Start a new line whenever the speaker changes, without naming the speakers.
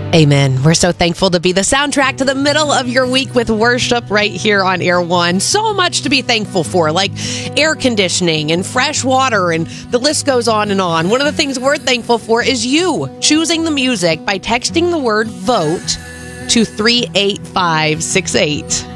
Amen. We're so thankful to be the soundtrack to the middle of your week with worship right here on Air One. So much to be thankful for, like air conditioning and fresh water, and the list goes on and on. One of the things we're thankful for is you choosing the music by texting the word VOTE to 38568.